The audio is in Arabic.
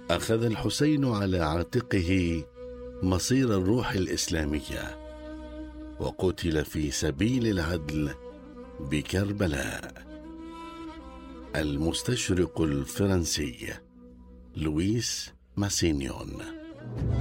أخذ الحسين على عاتقه مصير الروح الإسلامية، وقتل في سبيل العدل بكربلاء. المستشرق الفرنسي لويس ماسينيون.